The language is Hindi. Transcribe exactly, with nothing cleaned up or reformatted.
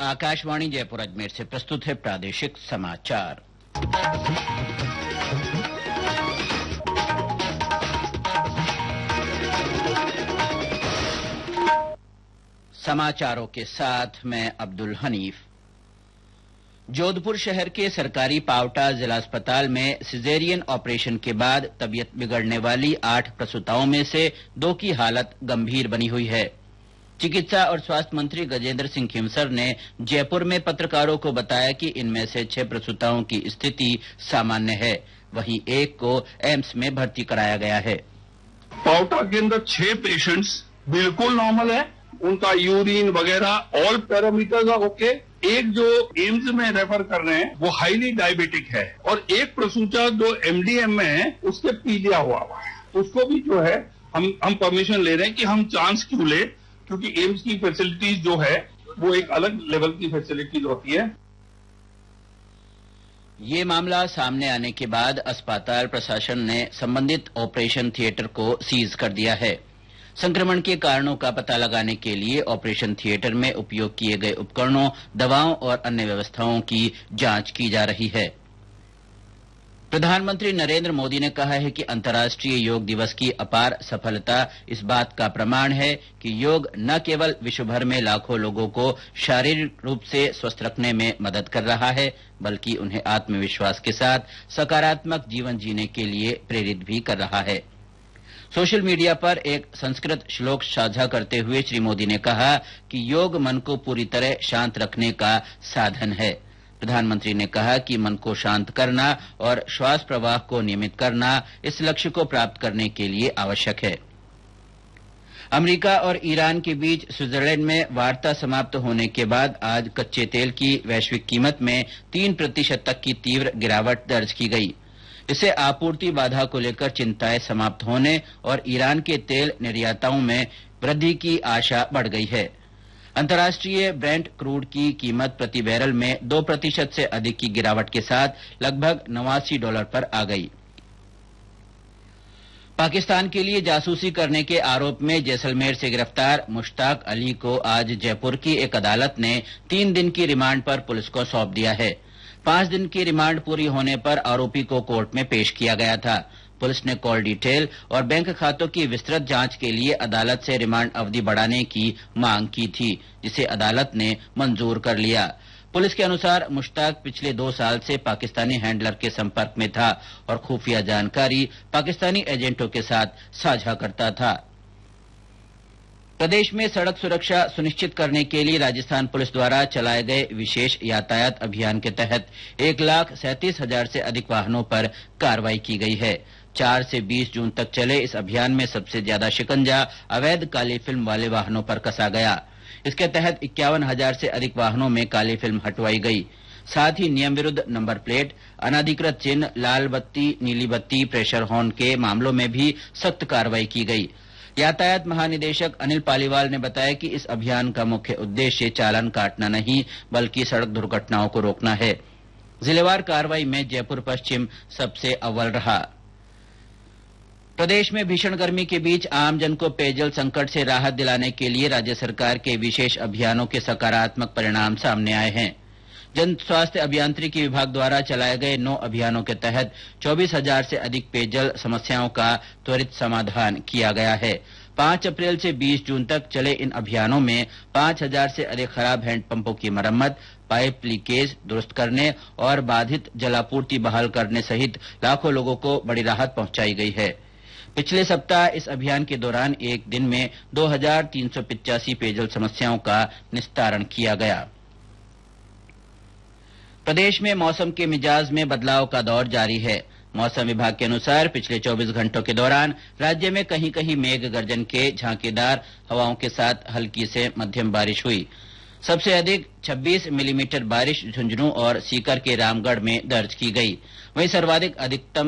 आकाशवाणी जयपुर अजमेर से प्रस्तुत है प्रादेशिक समाचार। समाचारों के साथ मैं अब्दुल हनीफ। जोधपुर शहर के सरकारी पावटा जिला अस्पताल में सिजेरियन ऑपरेशन के बाद तबीयत बिगड़ने वाली आठ प्रसूताओं में से दो की हालत गंभीर बनी हुई है। चिकित्सा और स्वास्थ्य मंत्री गजेंद्र सिंह खींवसर ने जयपुर में पत्रकारों को बताया कि इनमें से छह प्रसूताओं की स्थिति सामान्य है, वहीं एक को एम्स में भर्ती कराया गया है। पावटा के अंदर छह पेशेंट्स बिल्कुल नॉर्मल है, उनका यूरिन वगैरह ऑल पैरामीटर्स आर ओके। एक जो एम्स में रेफर कर रहे हैं वो हाईली डायबिटिक है और एक प्रसूता जो एमडीएम में है उसके पीलिया हुआ हुआ है, उसको भी जो है हम हम परमिशन ले रहे हैं कि हम चांस क्यों ले, क्योंकि एम्स की फैसिलिटीज जो है वो एक अलग लेवल की फैसिलिटीज होती है। ये मामला सामने आने के बाद अस्पताल प्रशासन ने संबंधित ऑपरेशन थिएटर को सीज कर दिया है। संक्रमण के कारणों का पता लगाने के लिए ऑपरेशन थिएटर में उपयोग किए गए उपकरणों, दवाओं और अन्य व्यवस्थाओं की जांच की जा रही है। प्रधानमंत्री नरेंद्र मोदी ने कहा है कि अंतर्राष्ट्रीय योग दिवस की अपार सफलता इस बात का प्रमाण है कि योग न केवल विश्व भर में लाखों लोगों को शारीरिक रूप से स्वस्थ रखने में मदद कर रहा है, बल्कि उन्हें आत्मविश्वास के साथ सकारात्मक जीवन जीने के लिए प्रेरित भी कर रहा है। सोशल मीडिया पर एक संस्कृत श्लोक साझा करते हुए श्री मोदी ने कहा कि योग मन को पूरी तरह शांत रखने का साधन है। प्रधानमंत्री ने कहा कि मन को शांत करना और श्वास प्रवाह को नियमित करना इस लक्ष्य को प्राप्त करने के लिए आवश्यक है। अमेरिका और ईरान के बीच स्विट्जरलैंड में वार्ता समाप्त होने के बाद आज कच्चे तेल की वैश्विक कीमत में तीन प्रतिशत तक की तीव्र गिरावट दर्ज की गई। इससे आपूर्ति बाधा को लेकर चिंताएं समाप्त होने और ईरान के तेल निर्याताओं में वृद्धि की आशा बढ़ गई है। अंतर्राष्ट्रीय ब्रेंट क्रूड की कीमत प्रति बैरल में दो प्रतिशत से अधिक की गिरावट के साथ लगभग नवासी डॉलर पर आ गई। पाकिस्तान के लिए जासूसी करने के आरोप में जैसलमेर से गिरफ्तार मुश्ताक अली को आज जयपुर की एक अदालत ने तीन दिन की रिमांड पर पुलिस को सौंप दिया है। पांच दिन की रिमांड पूरी होने पर आरोपी को कोर्ट में पेश किया गया था। पुलिस ने कॉल डिटेल और बैंक खातों की विस्तृत जांच के लिए अदालत से रिमांड अवधि बढ़ाने की मांग की थी, जिसे अदालत ने मंजूर कर लिया। पुलिस के अनुसार मुश्ताक पिछले दो साल से पाकिस्तानी हैंडलर के संपर्क में था और खुफिया जानकारी पाकिस्तानी एजेंटों के साथ साझा करता था। प्रदेश में सड़क सुरक्षा सुनिश्चित करने के लिए राजस्थान पुलिस द्वारा चलाए गए विशेष यातायात अभियान के तहत एक लाख सैंतीस हजार से अधिक वाहनों पर कार्रवाई की गई है। चार से बीस जून तक चले इस अभियान में सबसे ज्यादा शिकंजा अवैध काली फिल्म वाले वाहनों पर कसा गया। इसके तहत इक्यावन हजार से अधिक वाहनों में काली फिल्म हटवाई गई। साथ ही नियम विरुद्ध नंबर प्लेट, अनाधिकृत चिन्ह, लाल बत्ती, नीली बत्ती, प्रेशर हॉर्न के मामलों में भी सख्त कार्रवाई की गई। यातायात महानिदेशक अनिल पालीवाल ने बताया कि इस अभियान का मुख्य उद्देश्य चालान काटना नहीं, बल्कि सड़क दुर्घटनाओं को रोकना है। जिलेवार कार्रवाई में जयपुर पश्चिम सबसे अव्वल रहा। प्रदेश में भीषण गर्मी के बीच आमजन को पेयजल संकट से राहत दिलाने के लिए राज्य सरकार के विशेष अभियानों के सकारात्मक परिणाम सामने आए हैं। जन स्वास्थ्य अभियांत्रिकी विभाग द्वारा चलाए गए नौ अभियानों के तहत चौबीस हजार से अधिक पेयजल समस्याओं का त्वरित समाधान किया गया है। पांच अप्रैल से बीस जून तक चले इन अभियानों में पांच हजार से अधिक खराब हैंडपंपों की मरम्मत, पाइप लीकेज दुरुस्त करने और बाधित जलापूर्ति बहाल करने सहित लाखों लोगों को बड़ी राहत पहुंचाई गई है। पिछले सप्ताह इस अभियान के दौरान एक दिन में दो हजार तीन सौ पिचासी पेयजल समस्याओं का निस्तारण किया गया। प्रदेश में मौसम के मिजाज में बदलाव का दौर जारी है। मौसम विभाग के अनुसार पिछले चौबीस घंटों के दौरान राज्य में कहीं कहीं मेघ गर्जन के झांकीदार हवाओं के साथ हल्की से मध्यम बारिश हुई। सबसे अधिक छब्बीस मिलीमीटर बारिश झुंझुनू और सीकर के रामगढ़ में दर्ज की गई। वहीं सर्वाधिक अधिकतम